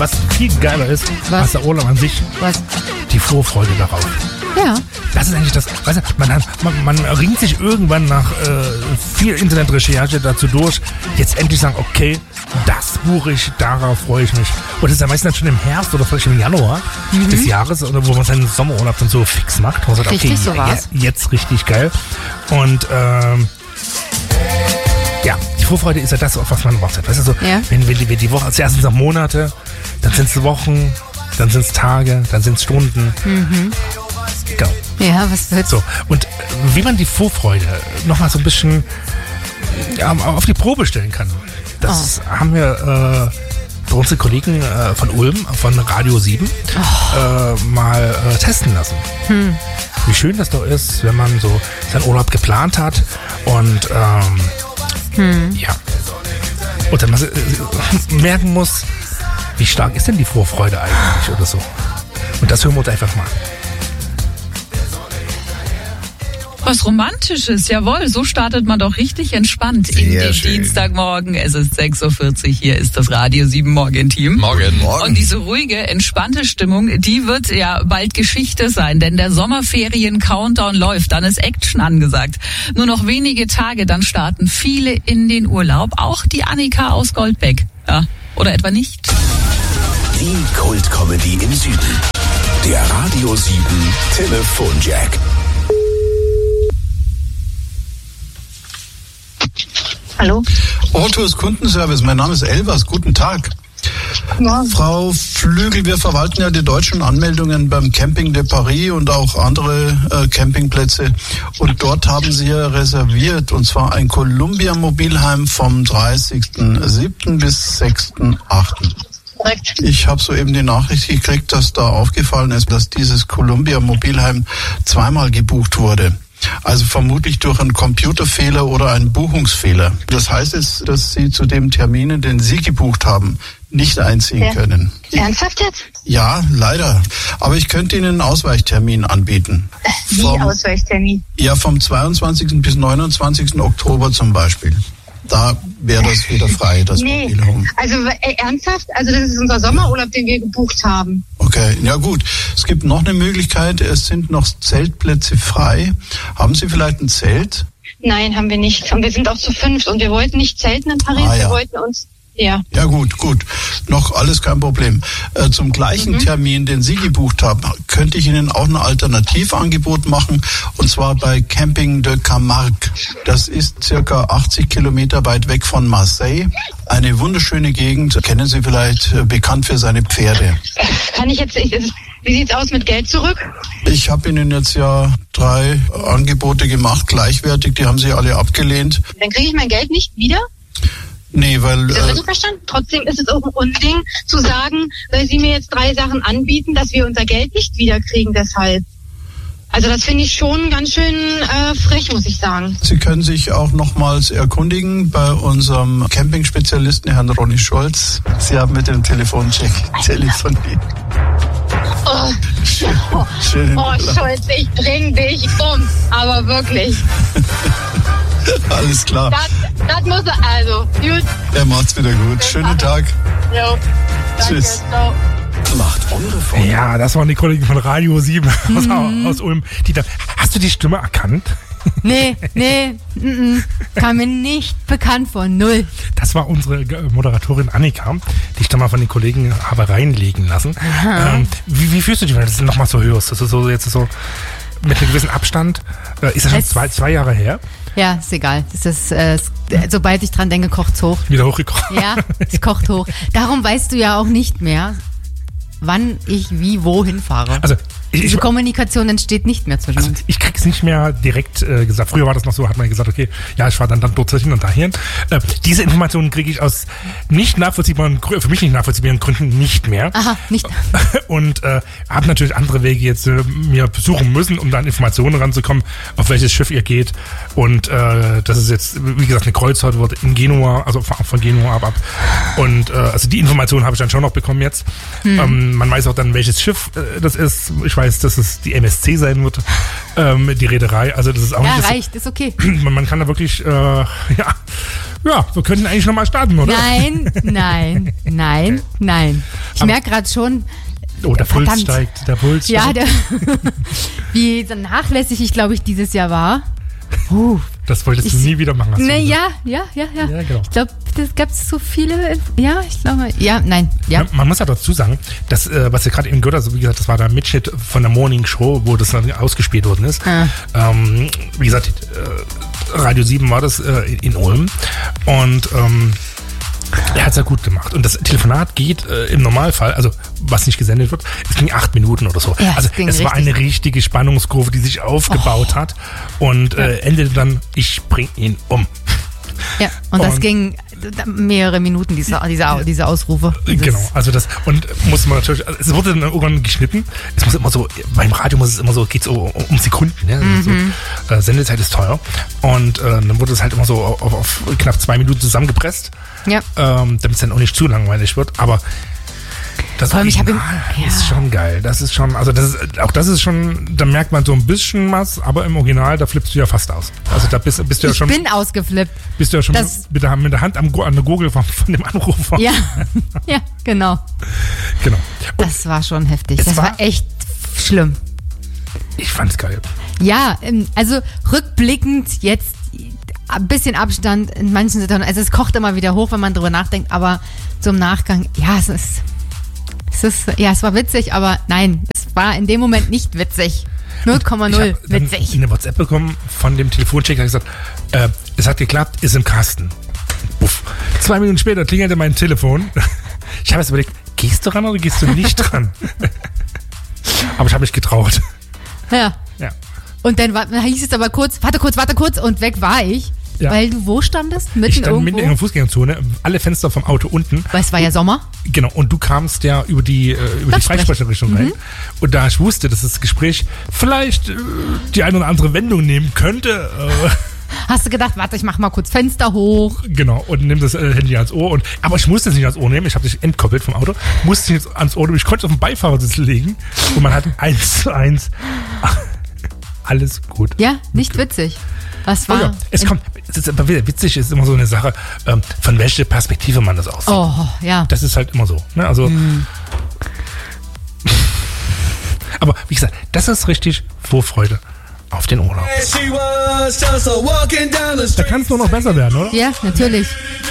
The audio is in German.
was viel geiler ist, als der Urlaub an sich, die Vorfreude darauf. Ja. Das ist eigentlich das, weißt du, man ringt sich irgendwann nach viel Internetrecherche dazu durch, jetzt endlich sagen, okay, das buche ich, darauf freue ich mich. Und das ist ja meistens dann schon im Herbst oder vielleicht im Januar des Jahres, oder wo man seinen Sommerurlaub dann so fix macht. Man sagt, richtig, okay, so war's. jetzt richtig geil. Und ja, die Vorfreude ist ja das, auf was man wartet. Weißt du, so, wenn die Woche, als erstes sind Monate, dann sind es Wochen, dann sind es Tage, dann sind es Stunden. Genau. Ja, was wird's? So, und wie man die Vorfreude nochmal so ein bisschen auf die Probe stellen kann, das haben wir bei unseren Kollegen von Ulm, von Radio 7, mal testen lassen. Wie schön das doch ist, wenn man so seinen Urlaub geplant hat und ja, und dann mal merken muss, wie stark ist denn die Vorfreude eigentlich oder so. Und das hören wir uns einfach mal. Was Romantisches, jawohl, so startet man doch richtig entspannt in den Dienstagmorgen. Es ist 6.40 Uhr, hier ist das Radio 7 Morgenteam. Morgen. Und diese ruhige, entspannte Stimmung, die wird ja bald Geschichte sein, denn der Sommerferien-Countdown läuft, dann ist Action angesagt. Nur noch wenige Tage, dann starten viele in den Urlaub, auch die Annika aus Goldbeck. Ja, oder etwa nicht? Die Kult-Comedy im Süden. Der Radio 7 Telefonjack. Hallo? Autos Kundenservice, mein Name ist Elvers, guten Tag. Ja. Frau Flügel, wir verwalten ja die deutschen Anmeldungen beim Camping de Paris und auch andere Campingplätze. Und dort haben Sie ja reserviert, und zwar ein Columbia Mobilheim vom 30.07. bis 6.08. Korrekt. Ich habe soeben die Nachricht gekriegt, dass da aufgefallen ist, dass dieses Columbia Mobilheim zweimal gebucht wurde. Also vermutlich durch einen Computerfehler oder einen Buchungsfehler. Das heißt jetzt, dass Sie zu dem Termin, den Sie gebucht haben, nicht einziehen können. Ernsthaft jetzt? Ja, leider. Aber ich könnte Ihnen einen Ausweichtermin anbieten. Wie Ausweichtermin? Ja, vom 22. bis 29. Oktober zum Beispiel. Da wäre das wieder frei, das Mobilhome. Also ernsthaft? Also das ist unser Sommerurlaub, den wir gebucht haben. Okay, ja gut. Es gibt noch eine Möglichkeit, es sind noch Zeltplätze frei. Haben Sie vielleicht ein Zelt? Nein, haben wir nicht. Und wir sind auch zu 5 und wir wollten nicht zelten in Paris, wir wollten uns... Ja. Ja, gut. Noch alles kein Problem. Zum gleichen Termin, den Sie gebucht haben, könnte ich Ihnen auch ein Alternativangebot machen, und zwar bei Camping de Camargue. Das ist circa 80 Kilometer weit weg von Marseille. Eine wunderschöne Gegend, kennen Sie vielleicht, bekannt für seine Pferde. Kann ich jetzt... Wie sieht's aus mit Geld zurück? Ich habe Ihnen jetzt ja 3 Angebote gemacht, gleichwertig, die haben Sie alle abgelehnt. Dann kriege ich mein Geld nicht wieder? Nee, weil... Das wird so verstanden. Trotzdem ist es auch ein Unding zu sagen, weil Sie mir jetzt 3 Sachen anbieten, dass wir unser Geld nicht wiederkriegen deshalb. Also das finde ich schon ganz schön frech, muss ich sagen. Sie können sich auch nochmals erkundigen bei unserem Camping-Spezialisten, Herrn Ronny Scholz. Sie haben mit dem Telefoncheck telefoniert. Scholz, ich bring dich um. Aber wirklich. Alles klar. Das muss er, also, gut. Er macht's wieder gut. Schönen Tag. Jo. Tschüss. Ciao. Macht eure Folge. Ja, das waren die Kollegen von Radio 7 aus Ulm. Hast du die Stimme erkannt? Nee, kam mir nicht bekannt vor, 0. Das war unsere Moderatorin Annika, die ich da mal von den Kollegen habe reinlegen lassen. Wie fühlst du dich, wenn du das nochmal so hörst? Das ist so jetzt so mit einem gewissen Abstand. Ist das schon zwei Jahre her? Ja, ist egal. Das ist, sobald ich dran denke, kocht's hoch. Wieder hochgekocht. Ja, es kocht hoch. Darum weißt du ja auch nicht mehr, wann ich wie wohin fahre. Also diese Kommunikation entsteht nicht mehr zwischen uns. Ich krieg's nicht mehr direkt gesagt. Früher war das noch so, hat man gesagt, okay, ja, ich fahre dann dort hin und dahin. Diese Informationen kriege ich aus für mich nicht nachvollziehbaren Gründen nicht mehr. Aha, nicht. Und habe natürlich andere Wege jetzt mir besuchen müssen, um da an Informationen ranzukommen, auf welches Schiff ihr geht. Und das ist jetzt, wie gesagt, eine Kreuzfahrt wird in Genua, also von Genua ab. Und also die Informationen habe ich dann schon noch bekommen jetzt. Man weiß auch dann, welches Schiff das ist. Ich weiß, dass es die MSC sein wird, die Reederei. Also das ist auch ja, nicht. Reicht, ist okay. Man kann da wirklich Ja, wir könnten eigentlich nochmal starten, oder? Nein. Ich merke gerade schon... Oh, der Puls steigt. Ja, wie nachlässig ich, glaube ich, dieses Jahr war. Das wolltest du nie wieder machen. Ja, genau. Ich glaube, das gab es so viele. Ja, ich glaube. Ja, nein. Ja. Man muss ja dazu sagen, dass, was ihr gerade eben gehört habt, wie gesagt, das war der Mitschnitt von der Morning Show, wo das dann ausgespielt worden ist. Wie gesagt, Radio 7 war das in Ulm. Und er hat es ja gut gemacht. Und das Telefonat geht im Normalfall, also was nicht gesendet wird, es ging 8 Minuten oder so. Ja, also es war eine richtige Spannungskurve, die sich aufgebaut hat und endete dann, ich bring ihn um. Ja, und das ging mehrere Minuten, diese Ausrufe. Genau, also das, und muss man natürlich, also es wurde dann irgendwann geschnitten, es muss immer so, beim Radio muss es immer so, geht es um Sekunden, ne? So, Sendezeit ist teuer und dann wurde es halt immer so auf knapp 2 Minuten zusammengepresst, damit es dann auch nicht zu langweilig wird, aber das Original ist schon geil. Das ist schon, also das ist schon, da merkt man so ein bisschen was, aber im Original, da flippst du ja fast aus. Also da bist du ja schon. Ich bin ausgeflippt. Bist du ja schon mit der Hand an der Gurgel von dem Anrufer. Ja, genau. Genau. Und das war schon heftig. Das war echt schlimm. Ich fand's geil. Ja, also rückblickend jetzt ein bisschen Abstand in manchen Situationen. Also es kocht immer wieder hoch, wenn man drüber nachdenkt, aber zum Nachgang, ja, es war witzig, aber nein, es war in dem Moment nicht witzig. 0,0 witzig. Ich habe eine WhatsApp bekommen von dem Telefoncheck, der hat gesagt, es hat geklappt, ist im Kasten. Uff. 2 Minuten später klingelte mein Telefon. Ich habe jetzt überlegt, gehst du ran oder gehst du nicht dran? Aber ich habe mich getraut. Ja. Und dann hieß es aber kurz, warte kurz und weg war ich. Ja. Weil du wo standest? Ich stand mitten in der Fußgängerzone, alle Fenster vom Auto unten. Weil es war ja Sommer. Genau, und du kamst ja über die Freisprecherichtung rein. Und da ich wusste, dass das Gespräch vielleicht die eine oder andere Wendung nehmen könnte. Hast du gedacht, warte, ich mach mal kurz Fenster hoch. Genau, und nimm das Handy ans Ohr. Aber ich musste es nicht ans Ohr nehmen, ich habe dich entkoppelt vom Auto. Musste es nicht ans Ohr nehmen, ich konnte es auf den Beifahrersitz legen. Und man hat 1:1 alles gut. Ja, nicht witzig. Was war? Witzig ist immer so eine Sache, von welcher Perspektive man das aussieht. Oh, ja. Das ist halt immer so. Ne? Also, aber wie gesagt, das ist richtig Vorfreude auf den Urlaub. Da kann es nur noch besser werden, oder? Ja, natürlich.